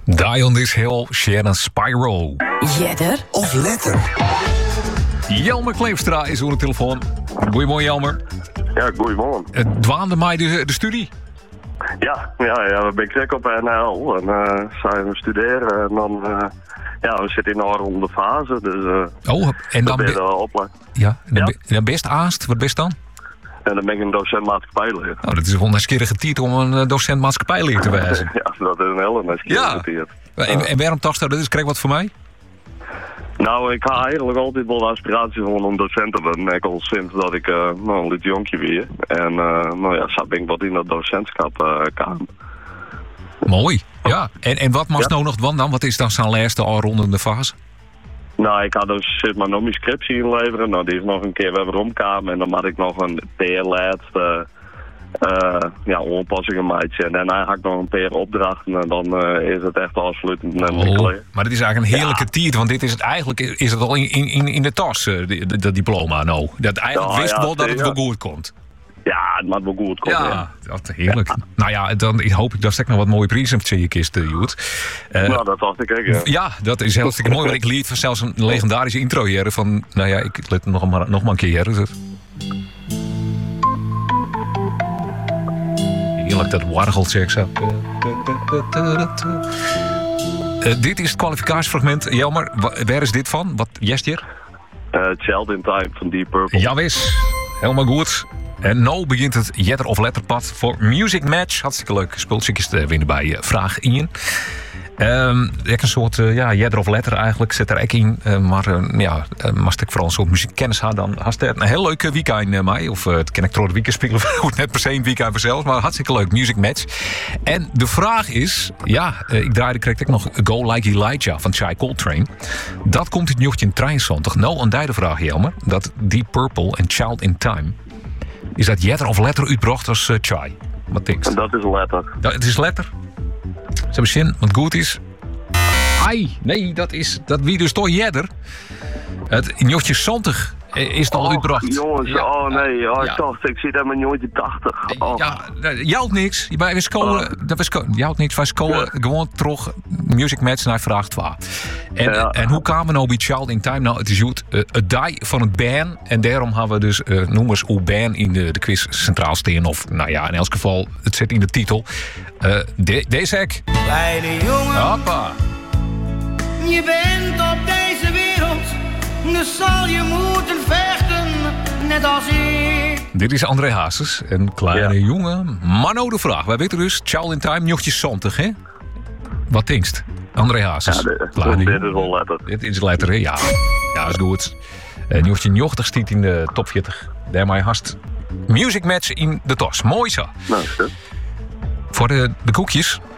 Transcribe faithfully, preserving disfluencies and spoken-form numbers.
Die on this hill, Shannon Spyro. Jedder of letter? Jelmer Kleefstra is op de telefoon. Goedemorgen, Jelmer. Ja, goedemorgen. Uh, dwaande mij de, de studie? Ja, ja, ja, we ben ik op N L en uh, zijn we studeren en dan, uh, ja, we zitten in een ronde fase, dus uh, oh, en dan ben je opleiden. Ja, en dan, ja? Be, dan best aast, wat best dan? En dan ben ik een docent maatschappijleer. Oh, dat is wel een skierige titel om een docent maatschappijleer te wijzen. Ja, dat is een hele skierige titel. Ja. En, en waarom dacht je dat is? Krijg wat voor mij? Nou, ik ga eigenlijk altijd wel de aspiratie van om docent te worden. Ik al sinds dat ik uh, nou, een licht jonkje weer. En uh, nou ja, zo ben ik wat in dat docentschap uh, kwam. Mooi, ja. En, en wat moest ja? nou nog dan dan? Wat is dan zijn laatste alrondende fase? Nou, ik had dus zit maar nog mijn scriptie inleveren. Nou, die is nog een keer weer rondkomen. En dan had ik nog een paar laatste uh, ja, onpassingen maatje. En daarna had ik nog een paar opdrachten. En dan uh, is het echt afsluitend. En oh, maar dit is eigenlijk een heerlijke ja. titel. Want dit is het eigenlijk is het al in, in, in de tas, uh, dat diploma nou. Dat eigenlijk ja, wist ja, wel dat het ja. wel goed komt. Ja, het maakt wel goed komen. Ja, dat heerlijk. Ja. Nou ja, dan hoop ik dat ik nog wat mooie prijzen op je kist, Joet. Uh, nou, dat dacht ik ook, ja. Ja, dat is hartstikke mooi. Want ik liet van zelfs een legendarische intro hier van, nou ja, ik let nog maar, nog maar een keer. Dus heerlijk, dat wargelt, zeg ik zo. Uh, dit is het kwalificatiefragment. Jelmer, waar is dit van? Wat, jest hier? Uh, Child in Time van Deep Purple. Ja, wis. Helemaal goed. En nu begint het Jedder of Letterpad voor Music Match. Hartstikke leuk speeltjes te winnen bij uh, Vraag Ian. Um, ik een soort uh, ja, Jedder of Letter eigenlijk zit er ook in. Uh, maar uh, ja, uh, als ik vooral een soort muziekkennis had, dan had het een heel leuke weekend uh, mij. Of uh, het kan ik door het weekend spelen. Goed, net per se een weekend vanzelf. Maar hartstikke leuk, Music Match. En de vraag is, ja, uh, ik draaide kreeg ik nog Go Like Elijah van Chai Coltrane. Dat komt in negentien drieënzwantig. Nou, een derde vraag, Jelmer. Dat Deep Purple en Child in Time. Is dat Jedder of Letter uitbracht als uh, Chai? Wat denk je? Dat is letter. Dat, het is letter? Ze hebben zin, wat goed is. Ai, nee, dat is dat wie dus toch Jedder. Het in negentien zeventig is het al oh, uitbracht. Jongens, ja. oh nee, oh, ik ja. dacht, ik zit helemaal in negentien tachtig. Oh. Ja, je houdt niks. Wij scoren, oh. je houdt niks. Wij scoren ja. gewoon terug Music Match naar vraag twee. En, ja. en hoe kwamen we nou bij Child in Time? Nou, het is goed, uh, het die van het band. En daarom hebben we dus uh, noemers hoe band in de, de quiz centraal staan. Of nou ja, in elk geval, het zit in de titel. Uh, de, deze hek. Kleine jongen, Hoppa. Je bent op deze wereld, dus zal je moeten vechten, net als ik. Dit is André Hazes, een kleine ja. jongen. Maar nou de vraag, wij weten dus, Child in Time, negentien zeventig, hè? Wat denkst? André Hazes. Ja, dit, dit is wel letter. Dit is letter, hè? Ja. Ja, is goed. Uh, negentien negentig stiet in de top veertig. Daarmee hast Music Match in de tas. Mooi zo. Nou, is goed. Voor de, de koekjes...